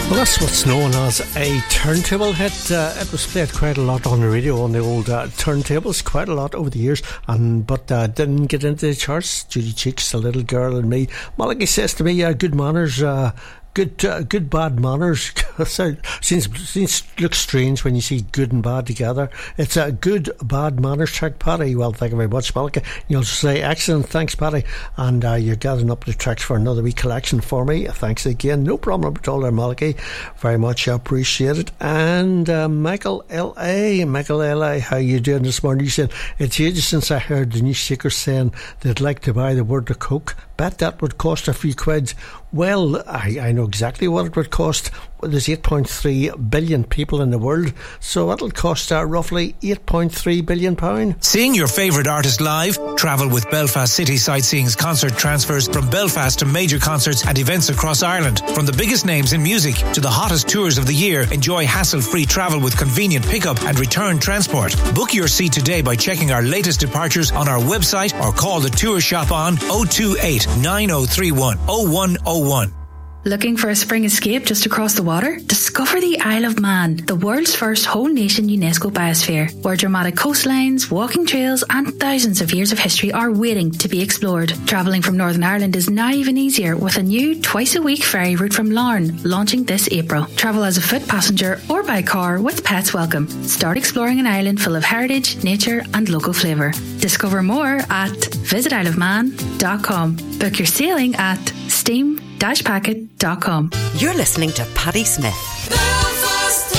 Well, that's what's known as a turntable hit. It was played quite a lot on the radio on the old turntables, quite a lot over the years, but didn't get into the charts. Judy Cheeks, A Little Girl and Me. Malachi says to me, good manners, good bad manners. Seems looks strange when you see good and bad together. It's a good bad manners track, Paddy. Well, thank you very much, Malachi. You'll say excellent, thanks, Paddy. And you're gathering up the tracks for another wee collection for me. Thanks again, no problem at all there, Malachi. Very much appreciated. And Michael L.A., how you doing this morning? You said it's ages since I heard the new Shakers saying they'd like to buy the world of Coke. Bet that would cost a few quid. Well, I know exactly what it would cost. There's 8.3 billion people in the world, so that'll cost roughly £8.3 billion. Seeing your favourite artist live? Travel with Belfast City Sightseeing's concert transfers from Belfast to major concerts and events across Ireland. From the biggest names in music to the hottest tours of the year, enjoy hassle-free travel with convenient pickup and return transport. Book your seat today by checking our latest departures on our website or call the tour shop on 028 9031 0101. Looking for a spring escape just across the water? Discover the Isle of Man, the world's first whole-nation UNESCO biosphere, where dramatic coastlines, walking trails and thousands of years of history are waiting to be explored. Travelling from Northern Ireland is now even easier with a new twice-a-week ferry route from Larne, launching this April. Travel as a foot passenger or by car with pets welcome. Start exploring an island full of heritage, nature and local flavour. Discover more at visitisleofman.com. Book your sailing at steam-packet.com. You're listening to Paddy Smith. Belfast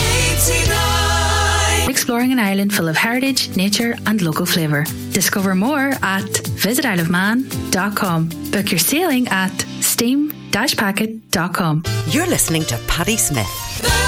89. Exploring an island full of heritage, nature and local flavour. Discover more at visitisleofman.com. Book your sailing at steam-packet.com. You're listening to Paddy Smith.